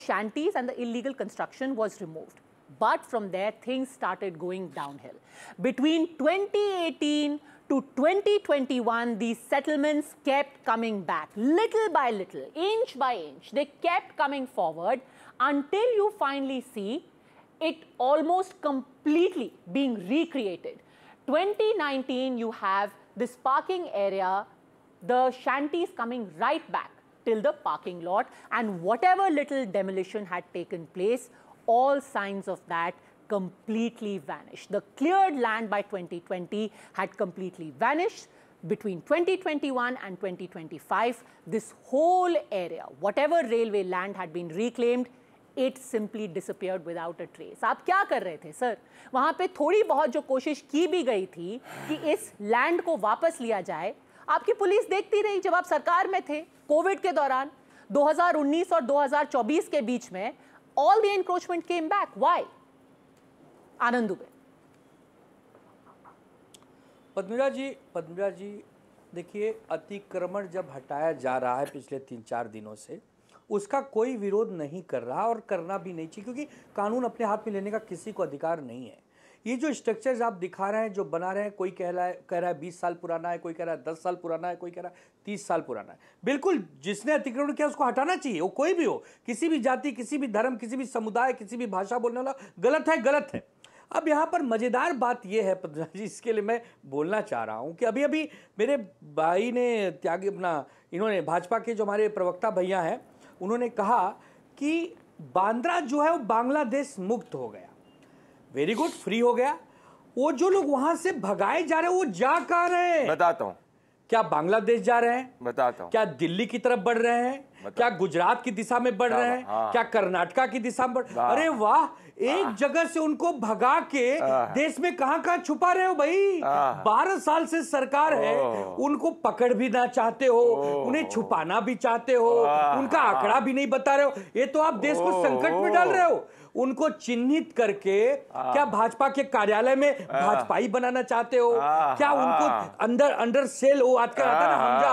shanties and the illegal construction was removed. But from there, things started going downhill. Between 2018 to 2021, these settlements kept coming back, little by little, inch by inch. They kept coming forward until you finally see it almost completely being recreated. 2019, you have this parking area, the shanties coming right back till the parking lot, and whatever little demolition had taken place, all signs of that completely vanished. The cleared land by 2020 had completely vanished. Between 2021 and 2025, this whole area, whatever railway land had been reclaimed, it simply disappeared without a trace. आप क्या कर रहे थे sir? वहाँ पे थोड़ी बहुत जो कोशिश की भी गई थी कि इस लैंड को वापस लिया जाए, आपकी पुलिस देखती रही जब आप सरकार में थे। कोविड के दौरान 2019 और 2024 के बीच में all the encroachment came back. Why? आनंद दुबे। पद्मिजा जी देखिए, अतिक्रमण जब हटाया जा रहा है पिछले 3-4 दिनों से, उसका कोई विरोध नहीं कर रहा और करना भी नहीं चाहिए, क्योंकि कानून अपने हाथ में लेने का किसी को अधिकार नहीं है। ये जो स्ट्रक्चर्स आप दिखा रहे हैं, जो बना रहे हैं, कोई कह रहा है 20 साल पुराना है, कोई कह रहा है 10 साल पुराना है, कोई कह रहा है 30 साल पुराना है। बिल्कुल, जिसने अतिक्रमण किया उसको हटाना चाहिए, वो कोई भी हो, किसी भी जाति, किसी भी धर्म, किसी भी समुदाय, किसी भी भाषा बोलने वाला, गलत है, गलत है। अब यहाँ पर मज़ेदार बात यह है पद्मा जी, इसके लिए मैं बोलना चाह रहा हूँ कि अभी अभी मेरे भाई ने इन्होंने भाजपा के जो हमारे प्रवक्ता भैया हैं, उन्होंने कहा कि बांद्रा जो है वो बांग्लादेश मुक्त हो गया। वेरी गुड, फ्री हो गया। वो जो लोग वहां से भगाए जा रहे हैं, वो जा कहाँ रहे हैं? बताता हूँ। क्या बांग्लादेश जा रहे हैं? बताता हूँ। क्या दिल्ली की तरफ बढ़ रहे हैं? क्या गुजरात की दिशा में बढ़ रहे हैं? हाँ। क्या कर्नाटका की दिशा में अरे वाह, एक जगह से उनको भगा के देश में कहां छुपा रहे हो भाई? 12 साल से सरकार है, उनको पकड़ भी ना चाहते हो, उन्हें छुपाना भी चाहते हो, उनका आंकड़ा भी नहीं बता रहे हो। ये तो आप देश को संकट में डाल रहे हो। उनको चिन्हित करके क्या भाजपा के कार्यालय में भाजपाई बनाना चाहते हो? क्या उनको अंडर सेल, वो आजकल आता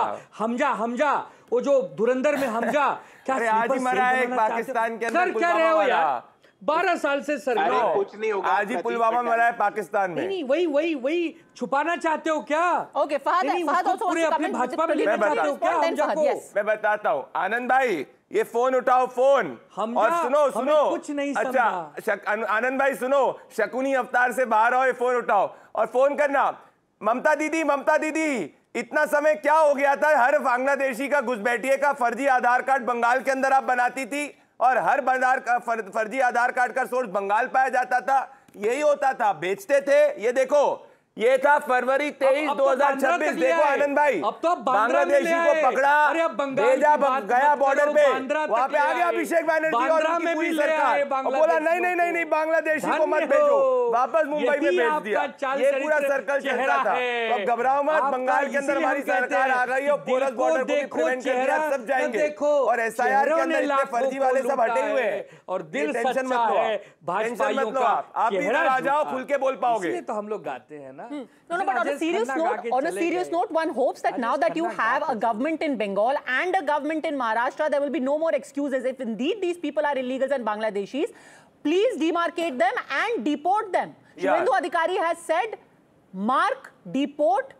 है ना, हमजा वो जो धुरंधर में हमजा, क्या आज ही मरा है पाकिस्तान के अंदर? क्या रहे हो यार? 12 साल से सरकार, कुछ नहीं होगा। आज ही पुलवामा मरा है पाकिस्तान में। नहीं, वही छुपाना चाहते हो क्या? ओके, पूरे अपने भाजपा में लेना चाहते हो क्या? मैं बताता हूँ आनंद भाई, ये फोन उठाओ, फोन। और सुनो कुछ नहीं। अच्छा आनंद भाई सुनो, शकुनी अवतार से बाहर आओ, ये फोन उठाओ और फोन करना। ममता दीदी, इतना समय क्या हो गया था? हर बांग्लादेशी का घुसपैठिए का फर्जी आधार कार्ड बंगाल के अंदर आप बनाती थी, और हर फर्जी आधार कार्ड का सोर्स बंगाल पाया जाता था। यही होता था, बेचते थे। ये देखो, ये था फरवरी 23, 2026। देखो आनंद भाई, अब तो बांग्लादेशी को पकड़ा, भेजा गया बॉर्डर पे, वहां पे आ गया अभिषेक बनर्जी और उनकी पूरी सरकार, बोला नहीं बांग्लादेशी को मत भेजो, वापस मुंबई में भेज दिया। ये पूरा सर्कल चलता था। तो घबराओ मत, बंगाल के अंदर हमारी सरकार आ गई और पोरस बॉर्डर को भी प्रिवेंट कर दिया, सब जाएंगे। और SIR के अंदर इतने फर्जी वाले सब हटे हुए हैं, और दिल टेंशन मत लो आप भी इधर आ जाओ, खुल के बोल पाओगे। तो हम लोग गाते हैं ना। No, but on a serious note, one hopes that now that you have a government in Bengal and a government in Maharashtra, there will be no more excuses. If indeed these people are illegals and Bangladeshis, please demarcate them and deport them. Shubhendu Adhikari has said, mark, deport,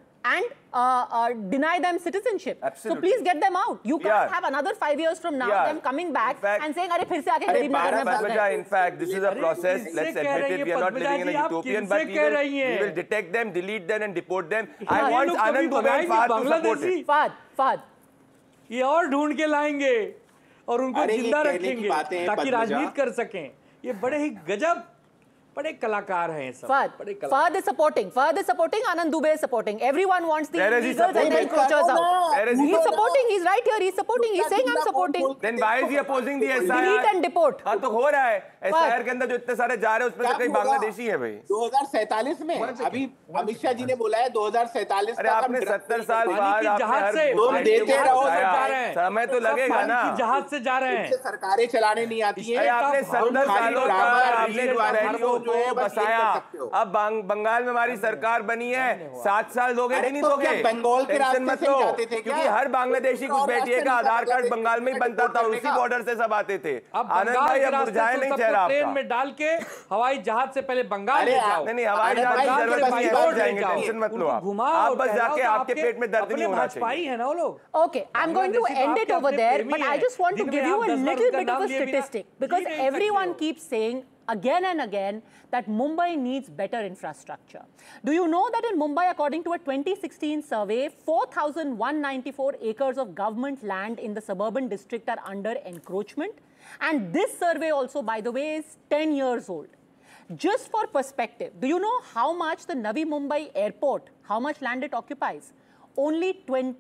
and deny them citizenship. Absolutely. So please get them out. You can't have another 5 years from now them coming back and saying, "Arey phir se aake Garib Nagar mein bas gaye." In fact, this is a process. Let's admit it. We are not living in a utopian, but we will detect them, delete them, and deport them. I want Anand Dubey and Fahad to support it. Fahad, ये और ढूंढ के लाएंगे और उनको जिंदा रखेंगे ताकि राजनीति कर सकें। ये बड़े ही गजब, बड़े कलाकार हैं सब। Fahad is supporting. Anand Dubey is supporting. Everyone wants the illegals and the encroachers out. He's supporting. He's right here. He's supporting. He's saying I'm supporting. Then why is he opposing the SIR? Delete and deport. हाँ तो हो रहा है। SIR के अंदर जो इतने सारे जा रहे हैं, उसमें से कई बांग्लादेशी है भाई। 2047 में अभी अमित शाह जी ने बोला है 2047 अरे आपने 70 साल बाद जहाज से देते रहो, समय तो लगेगा ना। जहाज से जा रहे हैं, सरकारें चलाने नहीं आती है। आपने 70 सालों का आपने जो है को बस यही बसाया। कर सकते हो। अब बंगाल में हमारी सरकार बनी है, 7 साल दोगे अरे कि नहीं तो दोगे? क्या बंगाल के टेंशन रास्ते मत से लो, ही जाते थे क्या? क्योंकि हर बांग्लादेशी और घुसपैठिए रास्ते का नहीं आधार था कार्ड बांग्लादेश बंगाल में ही में बनता था और करने उसी का। बॉर्डर से सब आते थे। अब आनंद बंगाल भाई के अब रास्ते मुरझाए से नहीं सबको चेहरा ट्रेन आपका। में डाल के हवाई जहाज से पहले बंगाल अरे ले जाओ। नहीं हवाई आनंद जहाज भाई, की बंगाल जरूरत के नहीं है, बस सब दौड़ जाएंगे, जाओ, टेंशन मत लो उनको आप। घुमाओ आप और बस टहलाओ, जाके तो आपके आपके पेट में दर्द अपने नहीं होना भाजपाई चाहिए। है ना वो लोग। Okay, I'm going to Bangladeshi तो end it आपके over अपने there, प्रेमी but I हैं, just want to जिनमें give you आप a 10 बार little उनका bit of नाम a लिए बिना statistic जी because नहीं सकते everyone हो। keeps saying again and again that Mumbai needs better infrastructure. Do you know that in Mumbai, according to a 2016 survey, 4,194 acres of government land in the suburban district are under encroachment? And this survey also, by the way, is 10 years old. Just for perspective, do you know how much the Navi Mumbai airport, how much land it occupies? Only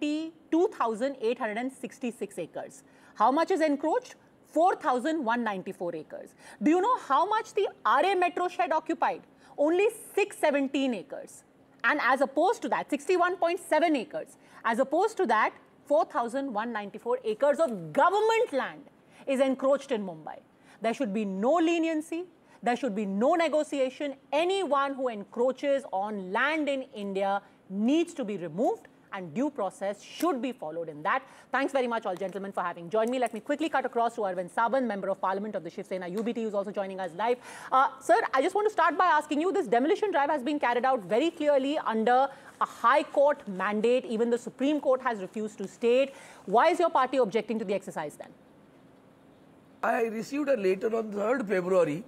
22,866 acres. How much is encroached? 4,194 acres. Do you know how much the RA Metro shed occupied? Only 617 acres. And as opposed to that, 61.7 acres. As opposed to that, 4,194 acres of government land is encroached in Mumbai. There should be no leniency. There should be no negotiation. Anyone who encroaches on land in India needs to be removed, and due process should be followed in that. Thanks very much, all gentlemen, for having joined me. Let me quickly cut across to Arvind Saban, Member of Parliament of the Shiv Sena UBT, who's also joining us live. Sir, I just want to start by asking you, this demolition drive has been carried out very clearly under a High Court mandate. Even the Supreme Court has refused to stay it. Why is your party objecting to the exercise then? I received a letter on 3rd February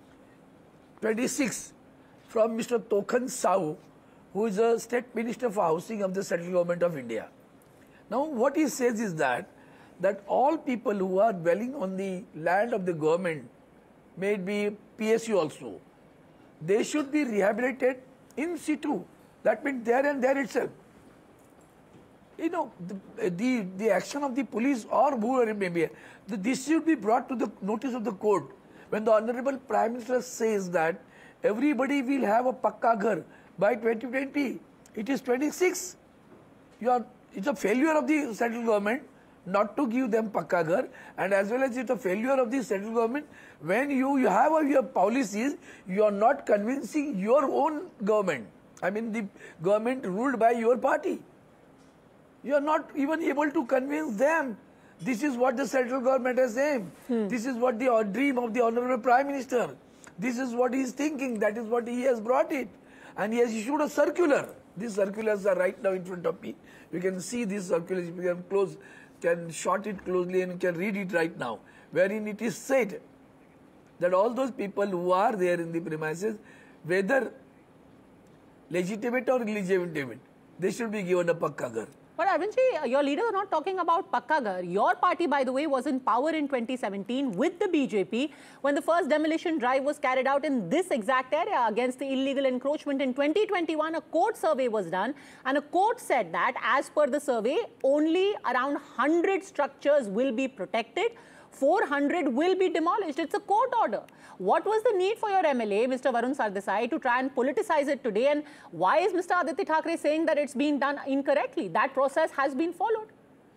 26 from Mr. Tokhan Sau, who is a State Minister for Housing of the Central Government of India. Now, what he says is that all people who are dwelling on the land of the government, may it be PSU also, they should be rehabilitated in situ. That means there and there itself. You know, the action of the police or whoever it may be, this should be brought to the notice of the court. When the Honorable Prime Minister says that everybody will have a pakka ghar by 2020, it is 26. It's a failure of the central government not to give them pakka ghar, and as well as it's a failure of the central government when you have your policies, you are not convincing your own government. I mean the government ruled by your party. You are not even able to convince them. This is what the central government has aimed. This is what the dream of the Honorable Prime Minister. This is what he is thinking. That is what he has brought it. And he has issued a circular. These circulars are right now in front of me. You can see these circulars. You can short it closely and you can read it right now. Wherein it is said that all those people who are there in the premises, whether legitimate or illegitimate, they should be given a pakka ghar. But Arvindji, your leaders are not talking about pakka ghar. Your party, by the way, was in power in 2017 with the BJP when the first demolition drive was carried out in this exact area against the illegal encroachment. In 2021, a court survey was done, and a court said that as per the survey, only around 100 structures will be protected. 400 will be demolished. It's a court order. What was the need for your MLA, Mr. Varun Sardesai, to try and politicize it today? And why is Mr. Aditya Thackeray saying that it's been done incorrectly? That process has been followed.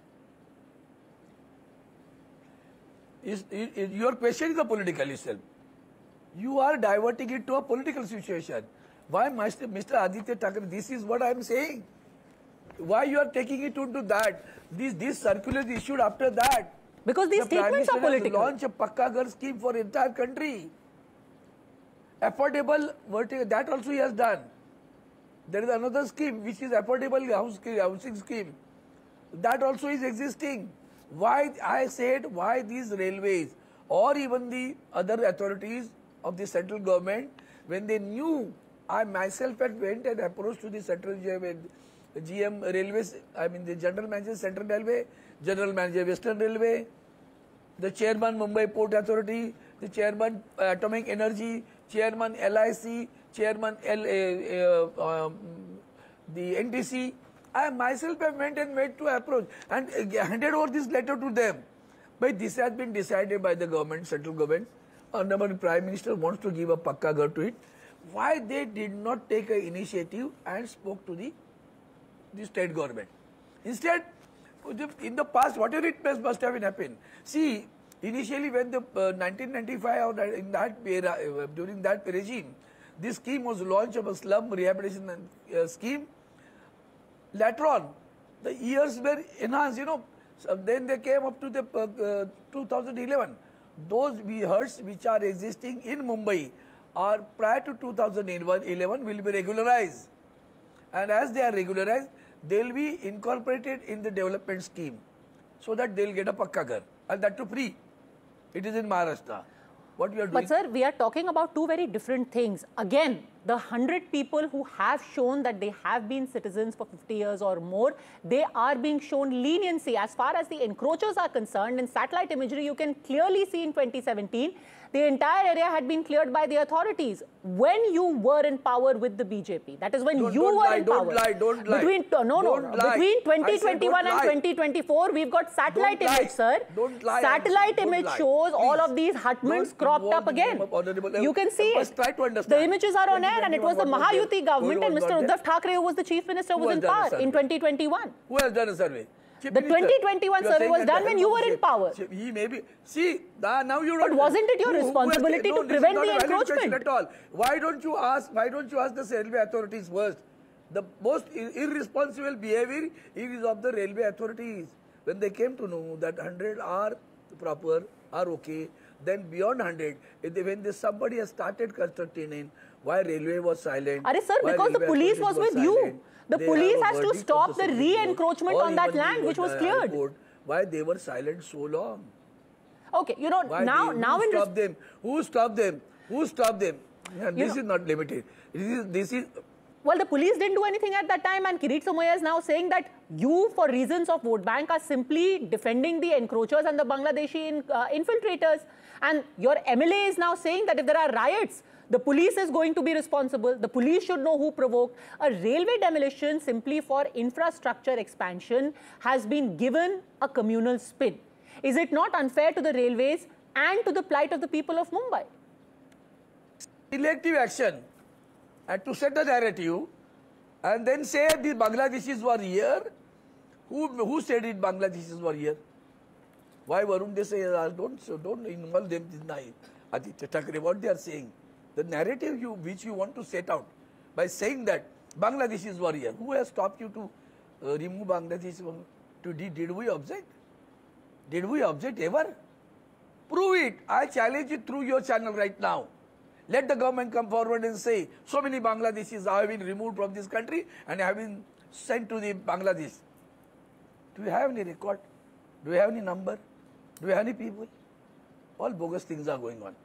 Your question is a political itself. You are diverting it to a political situation. Why, Mr. Aditya Thackeray? This is what I am saying. Why you are taking it into that? This circular is issued after that. Because these statements are political. Has launched a pakka ghar scheme for entire country. Affordable, that also he has done. There is another scheme which is affordable housing scheme. That also is existing. Why I said why these railways or even the other authorities of the central government, when they knew, I myself had went and approached to the central GM Railways, I mean the General Manager Central Railway, General Manager Western Railway, the Chairman Mumbai Port Authority, the Chairman Atomic Energy, Chairman LIC, Chairman the NTC. I myself have went and made to approach and handed over this letter to them. But this has been decided by the government, central government. Honorable Prime Minister wants to give a pakka ghar to it. Why they did not take an initiative and spoke to the state government? Instead, in the past, whatever it must have happened. See, Initially, when the 1995 or in that era, during that regime, this scheme was launched of a slum rehabilitation scheme. Later on, the years were enhanced. So then they came up to the 2011. Those herds which are existing in Mumbai are prior to 2011 will be regularized. And as they are regularized, they will be incorporated in the development scheme so that they will get a pakka ghar, and that too free. It is in Maharashtra. What we are doing. But sir, we are talking about two very different things. Again, the 100 people who have shown that they have been citizens for 50 years or more, they are being shown leniency. As far as the encroachers are concerned, in satellite imagery, you can clearly see in 2017, the entire area had been cleared by the authorities when you were in power with the BJP. That is when you were in power. Don't lie. Between 2021 and 2024, we've got satellite image, sir. Don't lie. Satellite image shows all of these hutments cropped up again. You can see it. Try to understand. The images are on air, and it was the Mahayuti government and Mr. Uddhav Thackeray, who was the chief minister, was in power in 2021. Who has done a survey? The 2021 survey was done when you were in power. He may be. See, now you don't. But wasn't it your responsibility to prevent the encroachment? At all. Why don't you ask the railway authorities first? The most irresponsible behavior is of the railway authorities. When they came to know that 100 are proper, are okay, then beyond 100, when somebody has started constructing in, why railway was silent? Sir, because the police was with you. The police has to stop the re-encroachment on that land which was cleared. Why they were silent so long? Okay, now who stopped them? Who stopped them? Who stopped them? And this is not limited. This is. Well, the police didn't do anything at that time, and Kirit Somoia is now saying that you, for reasons of vote bank, are simply defending the encroachers and the Bangladeshi infiltrators. And your MLA is now saying that if there are riots, the police is going to be responsible. The police should know who provoked. A railway demolition simply for infrastructure expansion has been given a communal spin. Is it not unfair to the railways and to the plight of the people of Mumbai? Elective action and to set the narrative and then say the Bangladeshis were here. Who said it Bangladeshis were here? Why Varun they say don't involve them in Aditya Thackeray, what they are saying? The narrative which you want to set out by saying that Bangladeshis were here. Who has stopped you to remove Bangladesh? Did we object? Did we object ever? Prove it. I challenge it through your channel right now. Let the government come forward and say, so many Bangladeshis have been removed from this country and have been sent to the Bangladesh. Do you have any record? Do you have any number? Do you have any people? All bogus things are going on.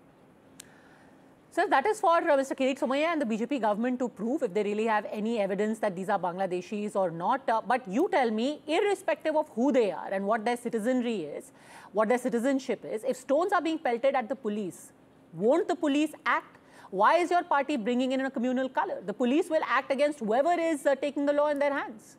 Sir, that is for Mr. Kirit Somoia and the BJP government to prove if they really have any evidence that these are Bangladeshis or not. But you tell me, irrespective of who they are and what their citizenry is, what their citizenship is, if stones are being pelted at the police, won't the police act? Why is your party bringing in a communal color? The police will act against whoever is taking the law in their hands.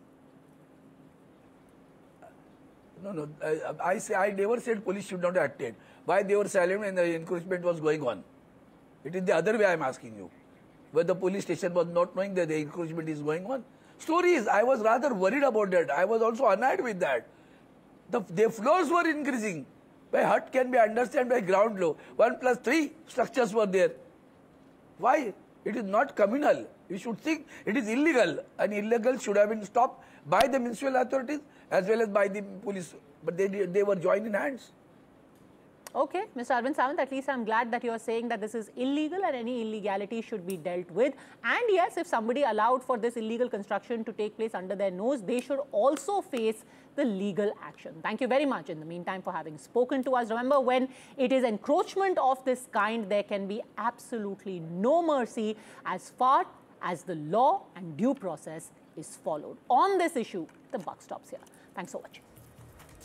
No. I never said police should not have acted. Why they were silent when the encroachment was going on? It is the other way I am asking you. Where the police station was not knowing that the encroachment is going on. Stories, I was rather worried about that. I was also annoyed with that. The floors were increasing. By hut can be understood by ground law. 1+3 structures were there. Why? It is not communal. You should think it is illegal. And illegal should have been stopped by the municipal authorities as well as by the police. But they were joined in hands. Okay, Mr. Arvind Sawant, at least I'm glad that you're saying that this is illegal and any illegality should be dealt with. And yes, if somebody allowed for this illegal construction to take place under their nose, they should also face the legal action. Thank you very much in the meantime for having spoken to us. Remember, when it is encroachment of this kind, there can be absolutely no mercy as far as the law and due process is followed. On this issue, the buck stops here. Thanks for watching.